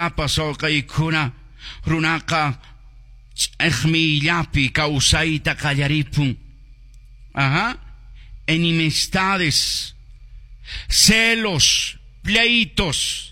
Imantapas oqaykuna runaqa ch'aqmillapi kawsayta qallaripun. Enemistades, celos, pleitos.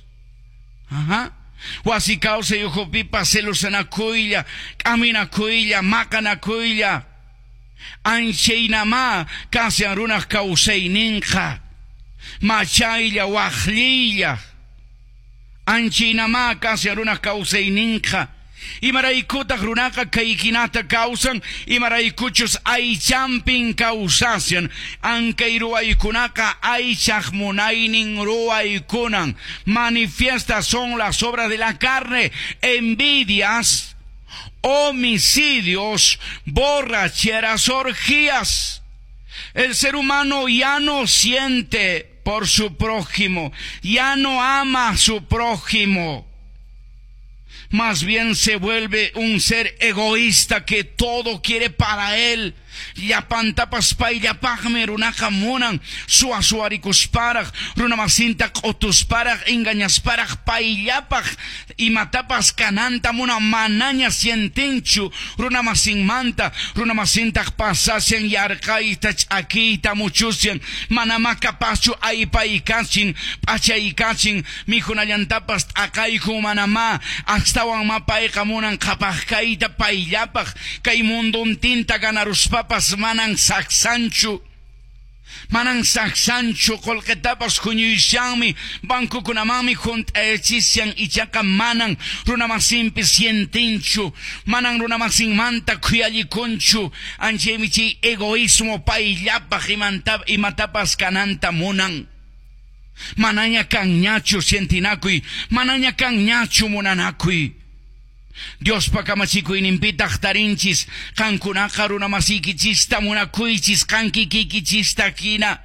Wasi kawsay uhupipas celos anakuylla, k'aminakuylla, maqanakuylla. Anchaynama kasyan runaq kawsayninqa, machaylla waqlliylla. Anchaynama kasyan runaq kawsayninqa. Imaraykutaq runaqa kaykinata kawsan, imaraykuchus aychampin kawsasyan. Ankay ruwaykunaqa aychaq munaynin ruwaykunan. Manifiestas son las obras de la carne, envidias, homicidios, borracheras, orgías. El ser humano ya no siente por su prójimo, ya no ama a su prójimo. Más bien se vuelve un ser egoísta que todo quiere para él. Yapantapas paillapaqmi runaqa munan suasuarikusparaq, runamasinta q'utusparaq, engañasparaq payllapaq imatapas kananta munan manaña sientinchu runamasinmanta, runamasintaq pasasyan yarqayta ch'akiyta muchusyan, manama kapaschu aypaykachin, p'achaykachin, mijunallantapas t'aqayku manama, astawan mapayqa munan qhapaqkayta payllapaq, kay munduntinta ganaruspapas manan saksanchu qolqetapas huñuyshanmi, bankukunamami junt'aychisyan ichaqa manan runamasinpi sientinchu, manan runamasinmanta kuyallikunchu. Anchaymi chay egoísmo payllapaq imatapas kananta munan. Manaña kanñachu sientinakuy, manaña kanñachu munanakuy. Dios pakamachikuyninpitaq tarinchis qankunaqa runamasikichista munakuychis qankikikichista hina.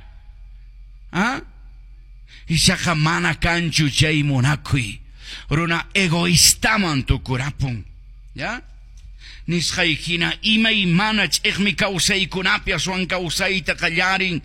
Ishaqa mana kanchu chay munakuy, runa egoístaman tukurapun. ¿Ya? Nisqaykina imaymana ch'iqmi kawsaykunapi aswan kawsayta qallarin,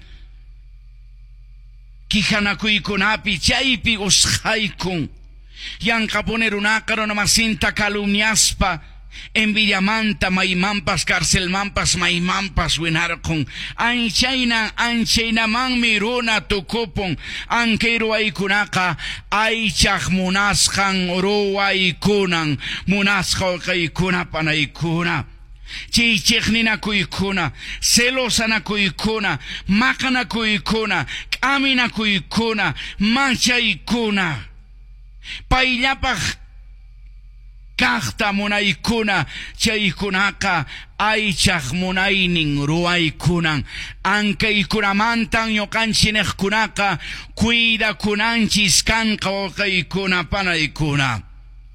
kihanakuykunapi chaypi usqaykun. Yanqapuni runaqa runamasinta calumniaspa, envidiamanta maymanpas, carcelmanpas maymanpas winarqun. Anchaynamanmi runa tukupun. Ankay ruwaykunaqa aychaq munasqan ruwaykunan, munasqa qaykuna panaykuna. Chichiqninakuykuna, celosanakuykuna, maqanakuykuna, k'aminakuykuna, manchaykuna. Payllapaq kaqta munaykuna, chaykunaqa aychaq munaynin ruwaykunan. Ankaykunamantan ñuqanchikkunaqa cuidakunanchis kanqa waqaykuna panaykuna.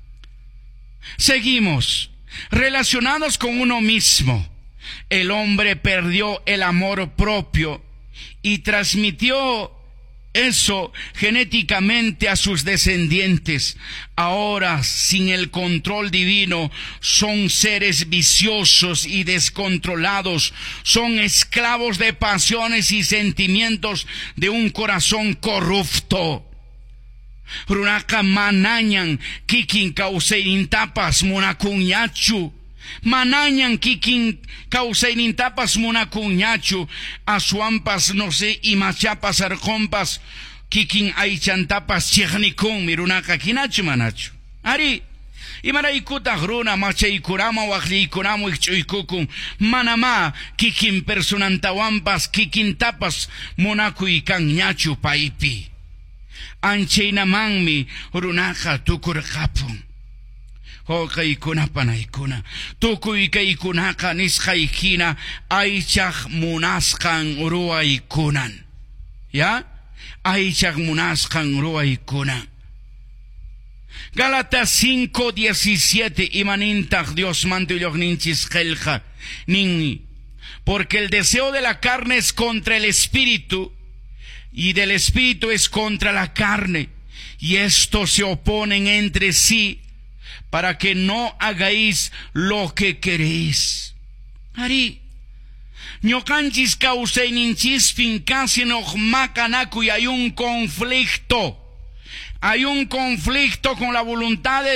Seguimos. Relacionados con uno mismo, el hombre perdió el amor propio y transmitió eso genéticamente a sus descendientes. Ahora, sin el control divino, son seres viciosos y descontrolados. Son esclavos de pasiones y sentimientos de un corazón corrupto. Runaqa manañan kikin kawsaynintapas munakunñachu. Manañan kikin kawsaynintapas munakunñachu. Aswanpas no sé imachapas arqonpas kikin aychantapas chiqnikunmi runaqa hinachu manachu. Ari imaraykutaq runa machaykunama waqlliykunama ikch'uykukun, manama kikin personantawanpas kikintapas munakuykanñachu paypi. Anchaynamanmi runaqa tukurqapun. Qaykuna panaykuna, tukuy kaykunaqa nisqaykina aychaq munasqan ruwaykunan. ¿Ya? Aychaq munasqan ruwaykunan. Gálatas 5:17 imanintaq Dios mantuyuqninchis qillqa ninmi, porque el deseo de la carne es contra el espíritu y del espíritu es contra la carne, y estos se oponen entre sí para que no hagáis lo que queréis. Ari, ñoqanchis kawsayninchispin casi noqmaqanakuy hay un conflicto con la voluntad de